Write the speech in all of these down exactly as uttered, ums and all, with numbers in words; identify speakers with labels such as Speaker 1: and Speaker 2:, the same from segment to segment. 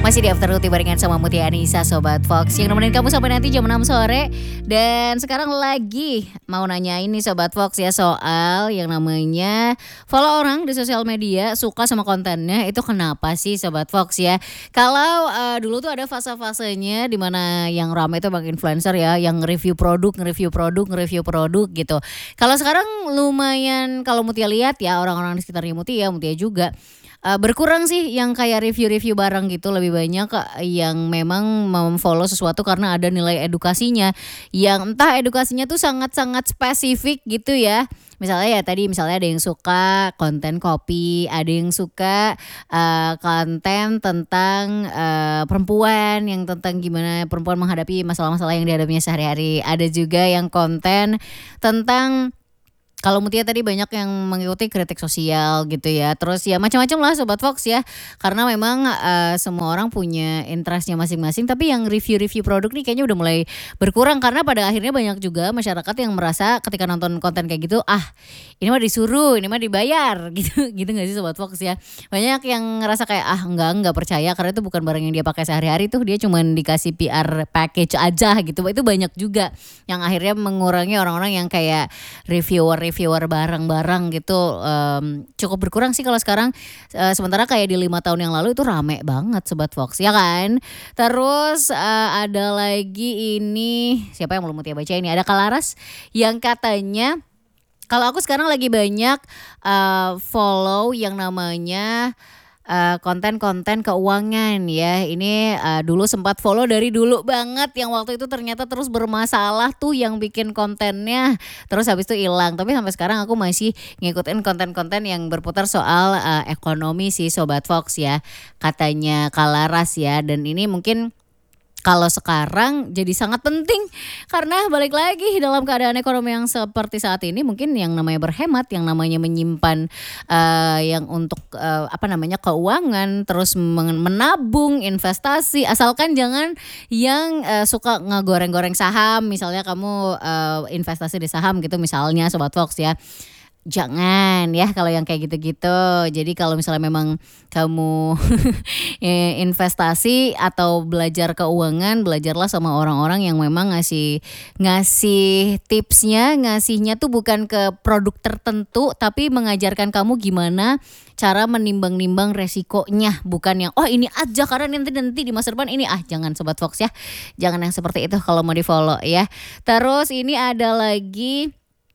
Speaker 1: Masih di After Ruti barengan sama Mutia Anissa Sobat Fox yang nemenin kamu sampai nanti jam enam sore. Dan sekarang lagi mau nanyain nih Sobat Fox ya soal yang namanya follow orang di sosial media, suka sama kontennya, itu kenapa sih Sobat Fox ya. Kalau uh, dulu tuh ada fase-fasenya dimana yang ramai itu bang influencer ya, yang review produk, nge-review produk, nge-review produk gitu. Kalau sekarang lumayan, kalau Mutia lihat ya orang-orang di sekitarnya Mutia, Mutia juga Uh, berkurang sih yang kayak review-review barang gitu, lebih banyak uh, yang memang memfollow sesuatu karena ada nilai edukasinya, yang entah edukasinya tuh sangat-sangat spesifik gitu ya. Misalnya ya tadi misalnya ada yang suka konten kopi, ada yang suka uh, konten tentang uh, perempuan, yang tentang gimana perempuan menghadapi masalah-masalah yang dihadapinya sehari-hari. Ada juga yang konten tentang, kalau Mutia tadi banyak yang mengikuti kritik sosial gitu ya. Terus ya macam-macam lah Sobat Fox ya. Karena memang uh, semua orang punya interestnya masing-masing. Tapi yang review-review produk nih kayaknya udah mulai berkurang. Karena pada akhirnya banyak juga masyarakat yang merasa ketika nonton konten kayak gitu, ah ini mah disuruh, ini mah dibayar gitu. Gitu gak sih Sobat Fox ya. Banyak yang ngerasa kayak ah enggak, enggak percaya. Karena itu bukan barang yang dia pakai sehari-hari tuh. Dia cuma dikasih P R package aja gitu. Itu banyak juga yang akhirnya mengurangi orang-orang yang kayak reviewer reviewer barang-barang gitu, um, cukup berkurang sih kalau sekarang. Uh, sementara kayak di lima tahun yang lalu itu rame banget Sobat Fox ya kan. Terus uh, ada lagi ini, siapa yang belum Mutia baca ini, ada Kalaras yang katanya kalau aku sekarang lagi banyak uh, follow yang namanya Uh, konten-konten keuangan ya. Ini uh, dulu sempat follow dari dulu banget, yang waktu itu ternyata terus bermasalah tuh yang bikin kontennya, terus habis itu hilang. Tapi sampai sekarang aku masih ngikutin konten-konten yang berputar soal uh, ekonomi sih Sobat Fox ya, katanya Kalaras ya. Dan ini mungkin kalau sekarang jadi sangat penting karena balik lagi dalam keadaan ekonomi yang seperti saat ini, mungkin yang namanya berhemat, yang namanya menyimpan uh, yang untuk uh, apa namanya keuangan, terus menabung, investasi, asalkan jangan yang uh, suka ngegoreng-goreng saham. Misalnya kamu uh, investasi di saham gitu misalnya Sobat Fox ya. Jangan ya kalau yang kayak gitu-gitu. Jadi kalau misalnya memang kamu investasi atau belajar keuangan, belajarlah sama orang-orang yang memang ngasih ngasih tipsnya, ngasihnya tuh bukan ke produk tertentu, tapi mengajarkan kamu gimana cara menimbang-nimbang resikonya, bukan yang oh ini aja karena nanti nanti di masa depan ini. Ah jangan Sobat Fox ya, jangan yang seperti itu kalau mau di follow ya. Terus ini ada lagi,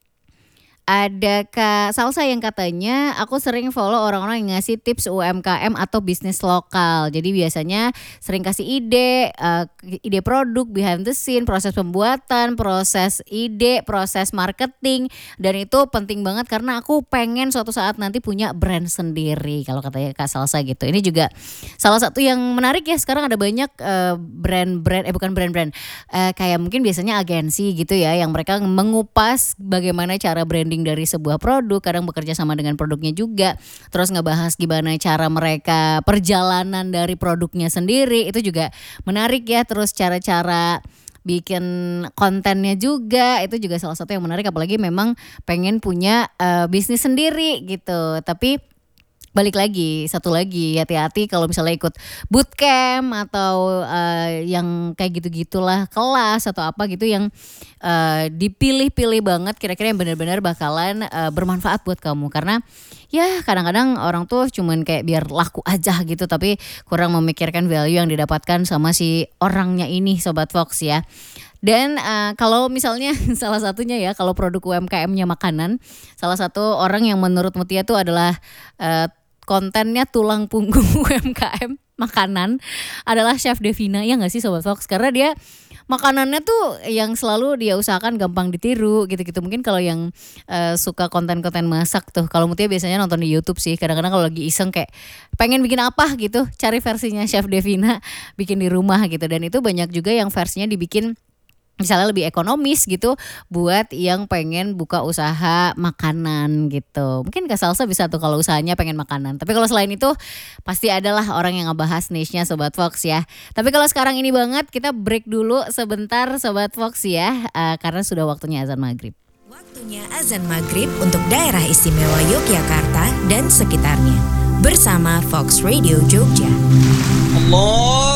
Speaker 1: ada Kak Salsa yang katanya aku sering follow orang-orang yang ngasih tips U M K M atau bisnis lokal. Jadi biasanya sering kasih ide, uh, ide produk, behind the scene, proses pembuatan, proses ide, proses marketing. Dan itu penting banget karena aku pengen suatu saat nanti punya brand sendiri, kalau katanya Kak Salsa gitu. Ini juga salah satu yang menarik ya, sekarang ada banyak uh, brand-brand, eh bukan brand-brand, uh, kayak mungkin biasanya agensi gitu ya, yang mereka mengupas bagaimana cara branding dari sebuah produk, kadang bekerja sama dengan produknya juga, terus ngebahas gimana cara mereka perjalanan dari produknya sendiri, itu juga menarik ya. Terus cara-cara bikin kontennya juga, itu juga salah satu yang menarik, apalagi memang pengen punya uh, bisnis sendiri gitu. Tapi balik lagi, satu lagi, hati-hati kalau misalnya ikut bootcamp atau uh, yang kayak gitu-gitulah, kelas atau apa gitu yang uh, dipilih-pilih banget, kira-kira yang benar-benar bakalan uh, bermanfaat buat kamu. Karena ya kadang-kadang orang tuh cuman kayak biar laku aja gitu, tapi kurang memikirkan value yang didapatkan sama si orangnya ini Sobat Fox ya. Dan uh, kalau misalnya salah satunya ya, kalau produk U M K M-nya makanan, salah satu orang yang menurut Mutia tuh adalah uh, kontennya tulang punggung U M K M makanan adalah Chef Devina, ya gak sih Sobat Fox? Karena dia makanannya tuh yang selalu dia usahakan gampang ditiru gitu-gitu. Mungkin kalau yang uh, suka konten-konten masak tuh, kalau Mutia biasanya nonton di YouTube sih. Kadang-kadang kalau lagi iseng kayak pengen bikin apa gitu, cari versinya Chef Devina, bikin di rumah gitu. Dan itu banyak juga yang versinya dibikin misalnya lebih ekonomis gitu buat yang pengen buka usaha makanan gitu. Mungkin Kak Salsa bisa tuh kalau usahanya pengen makanan. Tapi kalau selain itu pasti adalah orang yang ngebahas niche-nya Sobat Fox ya. Tapi kalau sekarang ini banget kita break dulu sebentar Sobat Fox ya, uh, karena sudah waktunya azan maghrib.
Speaker 2: Waktunya azan maghrib untuk daerah istimewa Yogyakarta dan sekitarnya bersama Fox Radio Jogja.
Speaker 3: Allah.